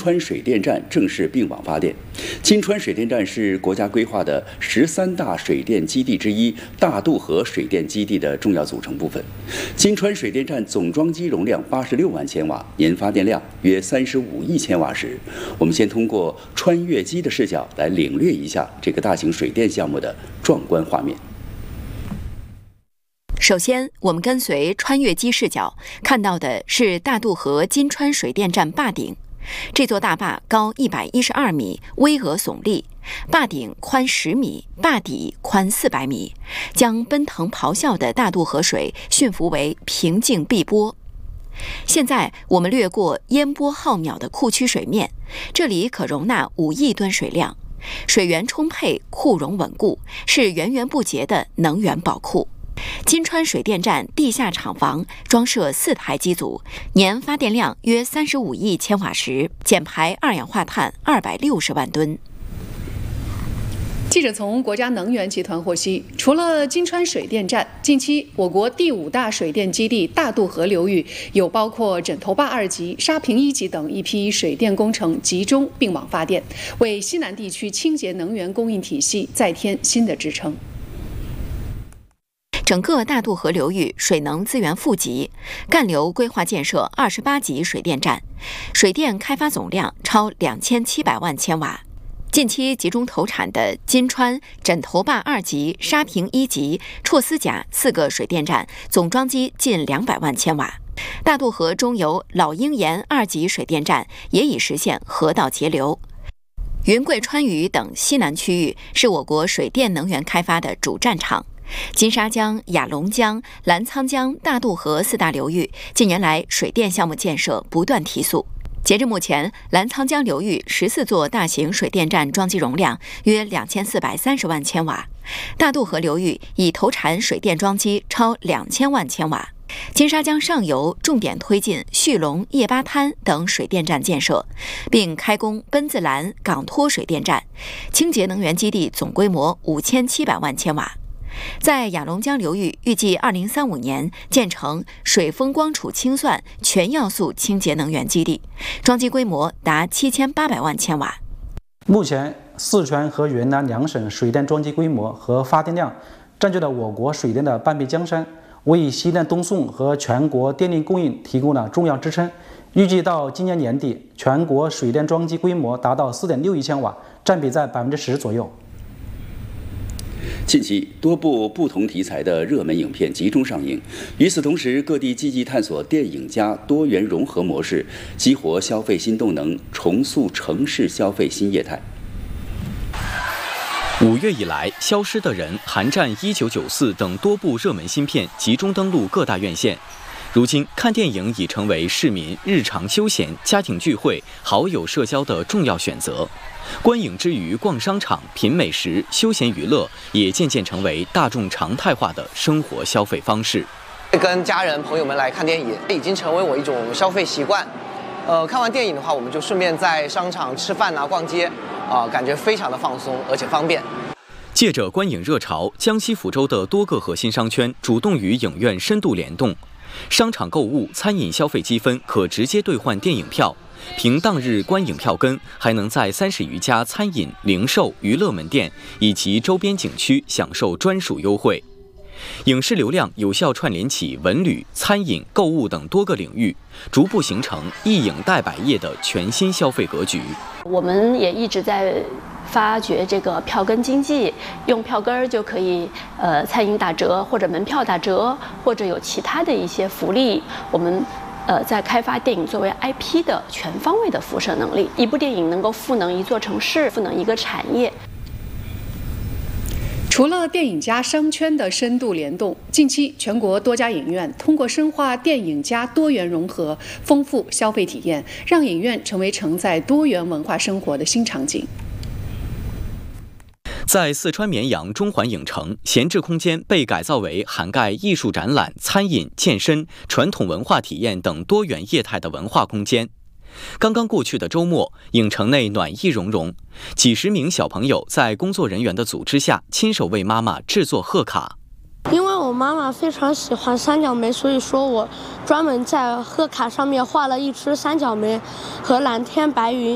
川水电站正式并网发电。金川水电站是国家规划的13大水电基地之一，大渡河水电基地的重要组成部分。金川水电站总装机容量86万千瓦，年发电量约35亿千瓦时。我们先通过穿越机的视角来领略一下这个大型水电项目的壮观画面。 首先，我们跟随穿越机视角看到的是大渡河金川水电站坝顶。这座大坝高112米，巍峨耸立，坝顶宽10米，坝底宽400米，将奔腾咆哮的大渡河水驯服为平静碧波。现在我们掠过烟波浩渺的库区水面，这里可容纳5亿吨水量，水源充沛，库容稳固，是源源不竭的能源宝库。金川水电站地下厂房装设4台机组，年发电量约35亿千瓦时，减排二氧化碳260万吨。 记者从国家能源集团获悉，除了金川水电站，近期我国第5大水电基地大渡河流域有包括枕头坝2级、沙坪1级等一批水电工程集中并网发电，为西南地区清洁能源供应体系再添新的支撑。 整个大渡河流域水能资源富集，干流规划建设28级水电站，水电开发总量超2700万千瓦。近期集中投产的金川、枕头坝2级、沙坪1级、绰斯甲4个水电站，总装机近200万千瓦。大渡河中游老鹰岩2级水电站也已实现河道节流。云贵川渝等西南区域是我国水电能源开发的主战场。金沙江、雅龙江、澜沧江、大渡河4大流域近年来水电项目建设不断提速。截至目前，澜沧江流域14座大型水电站装机容量约2430万千瓦，大渡河流域已投产水电装机超2000万千瓦。金沙江上游重点推进旭龙、叶巴滩等水电站建设，并开工奔字兰、港托水电站，清洁能源基地总规模5700万千瓦。在雅龙江流域，预计2035年建成水风光储清算全要素清洁能源基地，装机规模达7800万千瓦。 目前，四川和云南2省水电装机规模和发电量占据了我国水电的半壁江山，为西南东送和全国电力供应提供了重要支撑。预计到今年年底，全国水电装机规模达到4.6亿千瓦，占比在10%左右。 近期，多部不同题材的热门影片集中上映。与此同时，各地积极探索电影加多元融合模式，激活消费新动能，重塑城市消费新业态。 5月以来，《消失的人》《寒战1994》等多部热门新片集中登陆各大院线。如今，看电影已成为市民日常休闲、家庭聚会、好友社交的重要选择。观影之余，逛商场、品美食、休闲娱乐也渐渐成为大众常态化的生活消费方式。 跟家人朋友们来看电影，已经成为我一种消费习惯。看完电影的话，我们就顺便在商场吃饭逛街，感觉非常的放松，而且方便。 借着观影热潮，江西抚州的多个核心商圈主动与影院深度联动。商场购物、餐饮消费积分可直接兑换电影票，凭当日观影票根，还能在30余家餐饮、零售、娱乐门店以及周边景区享受专属优惠。影视流量有效串联起文旅、餐饮、购物等多个领域，逐步形成一影带百业的全新消费格局。 我们也一直在发掘这个票根经济，用票根就可以餐饮打折，或者门票打折，或者有其他的一些福利。我们在开发电影作为 IP 的全方位的辐射能力，一部电影能够赋能一座城市，赋能一个产业。 除了电影加商圈的深度联动，近期全国多家影院通过深化电影加多元融合，丰富消费体验，让影院成为承载多元文化生活的新场景。 在四川绵阳中环影城，闲置空间被改造为涵盖艺术展览、餐饮、健身、传统文化体验等多元业态的文化空间。刚刚过去的周末，影城内暖意融融，几十名小朋友在工作人员的组织下，亲手为妈妈制作贺卡。 因为我妈妈非常喜欢三角梅，所以说我专门在贺卡上面画了一只三角梅和蓝天白云。